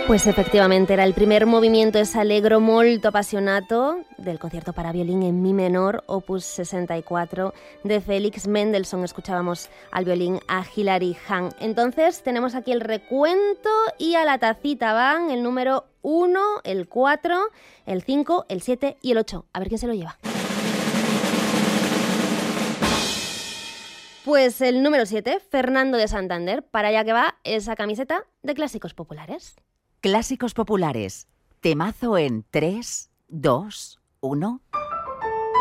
Pues efectivamente era el primer movimiento es allegro molto appassionato del concierto para violín en mi menor, opus 64 de Félix Mendelssohn. Escuchábamos al violín a Hilary Hahn. Entonces tenemos aquí el recuento y a la tacita van el número 1, el 4, el 5, el 7 y el 8. A ver quién se lo lleva. Pues el número 7, Fernando de Santander. Para allá que va esa camiseta de Clásicos Populares. Clásicos Populares. Temazo en 3, 2, 1...